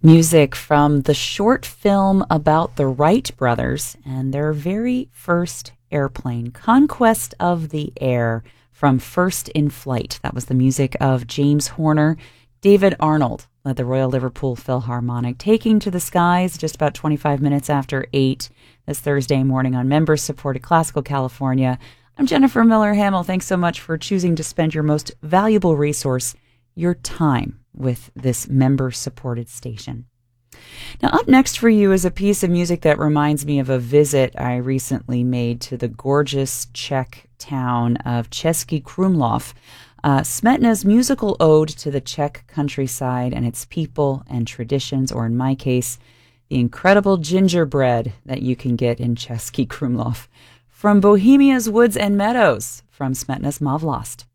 Music from the short film about the Wright brothers and their very first airplane, Conquest of the Air, from First in Flight. That was the music of James Horner. David Arnold led the Royal Liverpool Philharmonic, taking to the skies just about 25 minutes after 8 this Thursday morning on member-supported Classical California. I'm Jennifer Miller-Hamill. Thanks so much for choosing to spend your most valuable resource, your time, with this member-supported station. Now, up next for you is a piece of music that reminds me of a visit I recently made to the gorgeous Czech town of Český Krumlov, Smetana's musical ode to the Czech countryside and its people and traditions, or in my case, the incredible gingerbread that you can get in Český Krumlov. From Bohemia's Woods and Meadows, from Smetana's Má vlast.